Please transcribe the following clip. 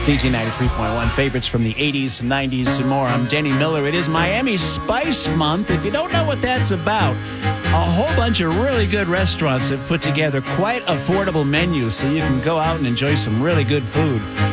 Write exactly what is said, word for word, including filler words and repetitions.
C G ninety-three point one, favorites from the eighties, nineties, and more. I'm Danny Miller. It is Miami Spice Month. If you don't know what that's about, a whole bunch of really good restaurants have put together quite affordable menus so you can go out and enjoy some really good food.